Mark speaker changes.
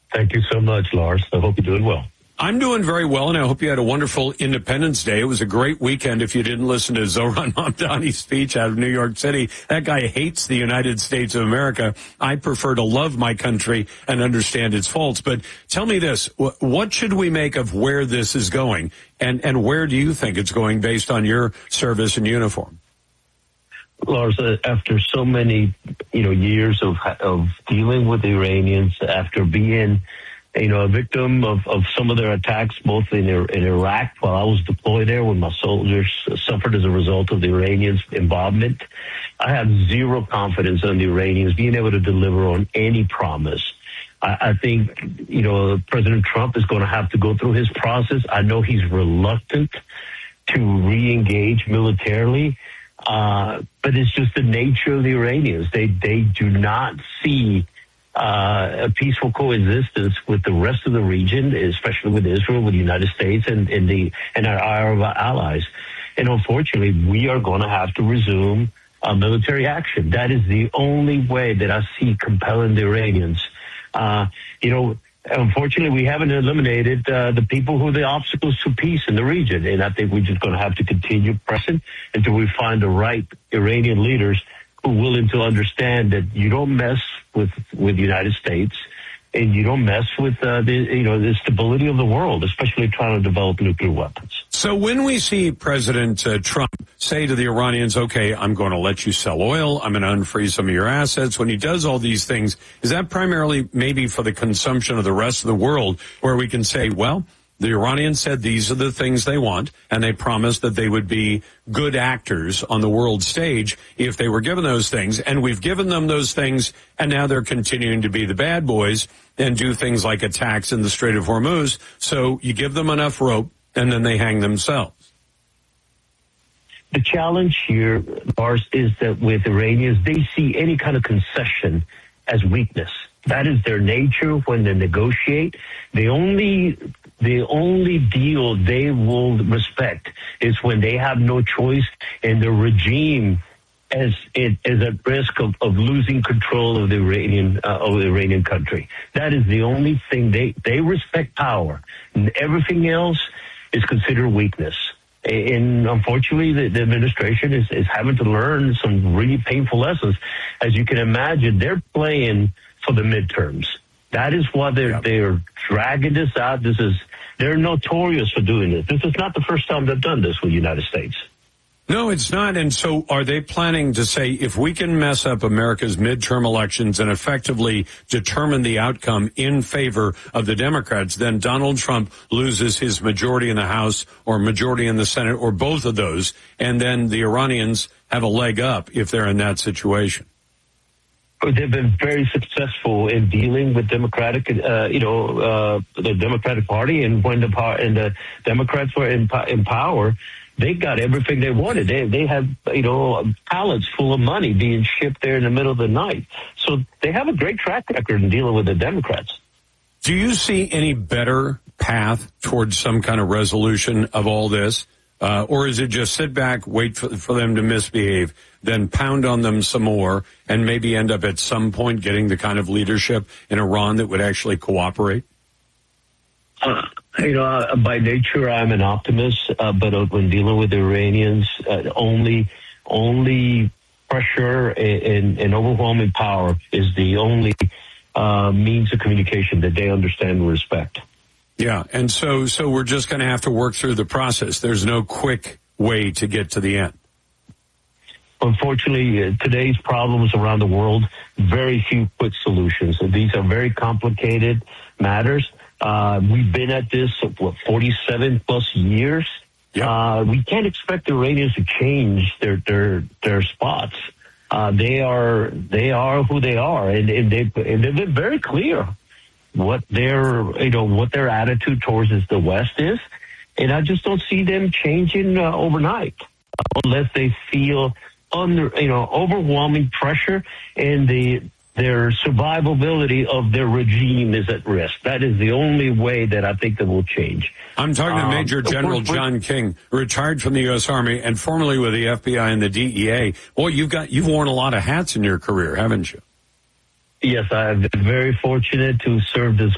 Speaker 1: Thank you so much, Lars. I hope you're doing well.
Speaker 2: I'm doing very well, and I hope you had a wonderful Independence Day. It was a great weekend if you didn't listen to Zohran Mamdani's speech out of New York City. That guy hates the United States of America. I prefer to love my country and understand its faults. But tell me this, what should we make of where this is going, and where do you think it's going based on your service and uniform?
Speaker 1: Lars, after so many, years of dealing with the Iranians, after being a victim of some of their attacks, both in Iraq while I was deployed there when my soldiers suffered as a result of the Iranians' involvement. I have zero confidence in the Iranians being able to deliver on any promise. I think, President Trump is going to have to go through his process. I know he's reluctant to re-engage militarily, but it's just the nature of the Iranians. They do not see a peaceful coexistence with the rest of the region, especially with Israel, with the United States, and our Arab allies. And unfortunately, we are going to have to resume military action. That is the only way that I see compelling the Iranians. Unfortunately, we haven't eliminated the people who are the obstacles to peace in the region. And I think we're just going to have to continue pressing until we find the right Iranian leaders who are willing to understand that you don't mess with the United States, and you don't mess with the stability of the world, especially trying to develop nuclear weapons.
Speaker 2: So when we see President Trump say to the Iranians, okay, I'm going to let you sell oil, I'm going to unfreeze some of your assets, when he does all these things, is that primarily maybe for the consumption of the rest of the world, where we can say, well, the Iranians said these are the things they want, and they promised that they would be good actors on the world stage if they were given those things, and we've given them those things, and now they're continuing to be the bad boys and do things like attacks in the Strait of Hormuz. So you give them enough rope, and then they hang themselves.
Speaker 1: The challenge here, Lars, is that with Iranians, they see any kind of concession as weakness. That is their nature when they negotiate. The only deal they will respect is when they have no choice and the regime is at risk of losing control of the Iranian country. That is the only thing they respect power, and everything else is considered weakness. And unfortunately, the administration is having to learn some really painful lessons. As you can imagine, they're playing for the midterms. That is why they're dragging this out. They're notorious for doing this. This is not the first time they've done this with the United States.
Speaker 2: No, it's not. And so are they planning to say, if we can mess up America's midterm elections and effectively determine the outcome in favor of the Democrats, then Donald Trump loses his majority in the House or majority in the Senate or both of those, and then the Iranians have a leg up if they're in that situation?
Speaker 1: They've been very successful in dealing with the Democratic Party, and when the Democrats were in power, they got everything they wanted. They had pallets full of money being shipped there in the middle of the night. So they have a great track record in dealing with the Democrats.
Speaker 2: Do you see any better path towards some kind of resolution of all this? Or is it just sit back, wait for them to misbehave, then pound on them some more, and maybe end up at some point getting the kind of leadership in Iran that would actually cooperate?
Speaker 1: By nature, I'm an optimist, but when dealing with the Iranians, only pressure and overwhelming power is the only means of communication that they understand and respect.
Speaker 2: Yeah, and so we're just going to have to work through the process. There's no quick way to get to the end.
Speaker 1: Unfortunately, today's problems around the world, very few quick solutions. These are very complicated matters. We've been at this, 47 plus years. Yep. We can't expect the Iranians to change their spots. They are who they are, and they've been very clear what their attitude towards the West is, and I just don't see them changing overnight unless they feel overwhelming pressure and their survivability of their regime is at risk. That is the only way that I think that will change.
Speaker 2: I'm talking to Major General John King, retired from the U.S. Army and formerly with the FBI and the DEA. Boy, you've worn a lot of hats in your career, haven't you?
Speaker 1: Yes, I've been very fortunate to serve as